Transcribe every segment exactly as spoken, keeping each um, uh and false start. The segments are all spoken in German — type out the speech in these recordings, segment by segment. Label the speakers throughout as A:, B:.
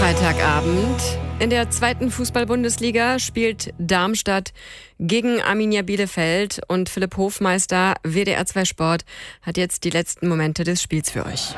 A: Freitagabend. In der zweiten Fußball-Bundesliga spielt Darmstadt gegen Arminia Bielefeld und Philipp Hofmeister, W D R zwei Sport, hat jetzt die letzten Momente des Spiels für euch.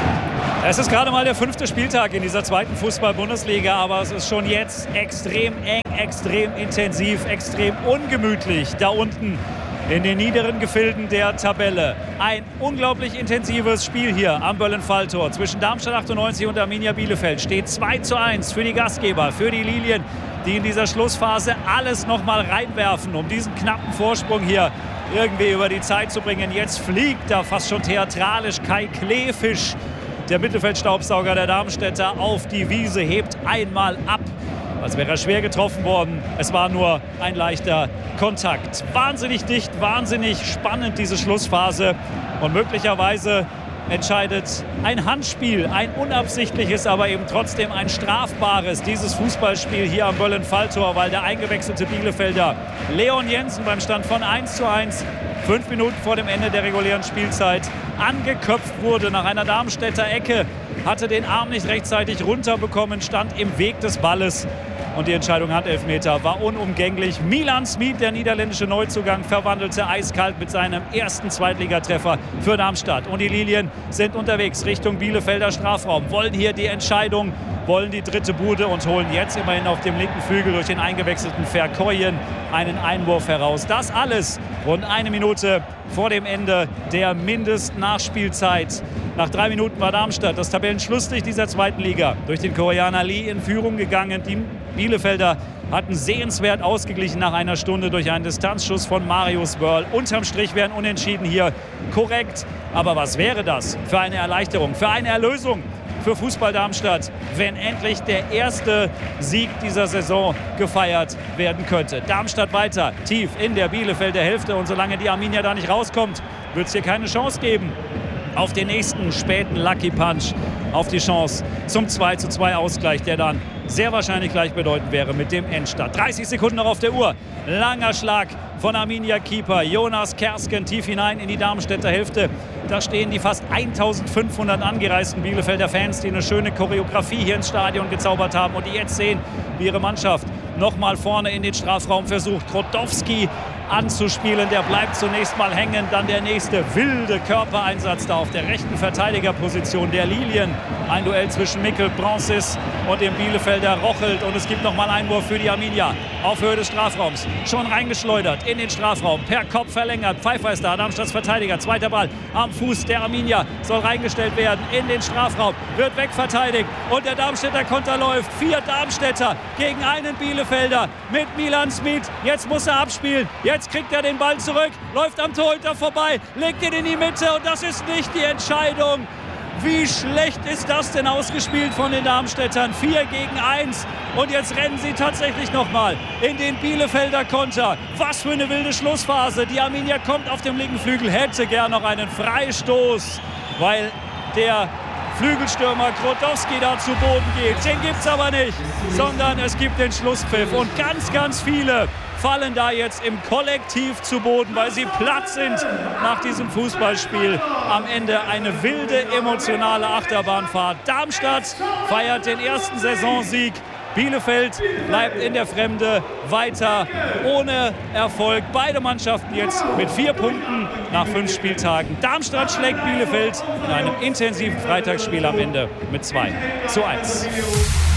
B: Es ist gerade mal der fünfte Spieltag in dieser zweiten Fußball-Bundesliga, aber es ist schon jetzt extrem eng, extrem intensiv, extrem ungemütlich da unten in den niederen Gefilden der Tabelle. Ein unglaublich intensives Spiel hier am Böllenfalltor zwischen Darmstadt achtundneunzig und Arminia Bielefeld. Steht zwei zu eins für die Gastgeber, für die Lilien, die in dieser Schlussphase alles noch mal reinwerfen, um diesen knappen Vorsprung hier irgendwie über die Zeit zu bringen. Jetzt fliegt da fast schon theatralisch Kai Kleefisch, der Mittelfeldstaubsauger der Darmstädter, auf die Wiese, hebt einmal ab, als wäre er schwer getroffen worden. Es war nur ein leichter Kontakt. Wahnsinnig dicht, wahnsinnig spannend diese Schlussphase. Und möglicherweise entscheidet ein Handspiel, ein unabsichtliches, aber eben trotzdem ein strafbares, dieses Fußballspiel hier am Böllenfalltor, weil der eingewechselte Bielefelder Leon Jensen beim Stand von eins zu eins, fünf Minuten vor dem Ende der regulären Spielzeit, angeköpft wurde nach einer Darmstädter Ecke, hatte den Arm nicht rechtzeitig runterbekommen, stand im Weg des Balles. Und die Entscheidung Handelfmeter war unumgänglich. Milan Smit, der niederländische Neuzugang, verwandelte eiskalt mit seinem ersten Zweitligatreffer für Darmstadt. Und die Lilien sind unterwegs Richtung Bielefelder Strafraum, wollen hier die Entscheidung, wollen die dritte Bude und holen jetzt immerhin auf dem linken Flügel durch den eingewechselten Verkoyen einen Einwurf heraus. Das alles rund eine Minute vor dem Ende der Mindestnachspielzeit. Nach drei Minuten war Darmstadt, das Tabellenschlusslicht dieser zweiten Liga, durch den Koreaner Lee in Führung gegangen. Die Bielefelder hatten sehenswert ausgeglichen nach einer Stunde durch einen Distanzschuss von Marius Börl. Unterm Strich wären Unentschieden hier korrekt. Aber was wäre das für eine Erleichterung, für eine Erlösung für Fußball Darmstadt, wenn endlich der erste Sieg dieser Saison gefeiert werden könnte. Darmstadt weiter tief in der Bielefelder Hälfte, und solange die Arminia da nicht rauskommt, wird es hier keine Chance geben auf den nächsten späten Lucky Punch, auf die Chance zum zwei zu zwei Ausgleich, der dann sehr wahrscheinlich gleichbedeutend wäre mit dem Endstand. dreißig Sekunden noch auf der Uhr. Langer Schlag von Arminia-Keeper Jonas Kersken tief hinein in die Darmstädter Hälfte. Da stehen die fast eintausendfünfhundert angereisten Bielefelder Fans, die eine schöne Choreografie hier ins Stadion gezaubert haben und die jetzt sehen, wie ihre Mannschaft nochmal vorne in den Strafraum versucht. Krodowski anzuspielen, der bleibt zunächst mal hängen, dann der nächste wilde Körpereinsatz da auf der rechten Verteidigerposition der Lilien. Ein Duell zwischen Mikkel Bronsis und dem Bielefelder Rochelt, und es gibt nochmal einen Einwurf für die Arminia auf Höhe des Strafraums. Schon reingeschleudert in den Strafraum, per Kopf verlängert. Pfeiffer ist da, Darmstadts Verteidiger. Zweiter Ball am Fuß der Arminia, soll reingestellt werden in den Strafraum, wird wegverteidigt und der Darmstädter Konter läuft. Vier Darmstädter gegen einen Bielefelder mit Milan Smit. Jetzt muss er abspielen, jetzt kriegt er den Ball zurück, läuft am Torhüter vorbei, legt ihn in die Mitte, und das ist nicht die Entscheidung. Wie schlecht ist das denn ausgespielt von den Darmstädtern? vier gegen eins. Und jetzt rennen sie tatsächlich nochmal in den Bielefelder Konter. Was für eine wilde Schlussphase. Die Arminia kommt auf dem linken Flügel, hätte gern noch einen Freistoß, weil der Flügelstürmer Krodowski da zu Boden geht. Den gibt's aber nicht, sondern es gibt den Schlusspfiff. Und ganz, ganz viele fallen da jetzt im Kollektiv zu Boden, weil sie platt sind nach diesem Fußballspiel. Am Ende eine wilde, emotionale Achterbahnfahrt. Darmstadt feiert den ersten Saisonsieg. Bielefeld bleibt in der Fremde weiter ohne Erfolg. Beide Mannschaften jetzt mit vier Punkten nach fünf Spieltagen. Darmstadt schlägt Bielefeld in einem intensiven Freitagsspiel am Ende mit zwei zu eins.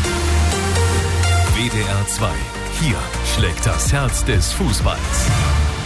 C: W D R zwei. Hier schlägt das Herz des Fußballs.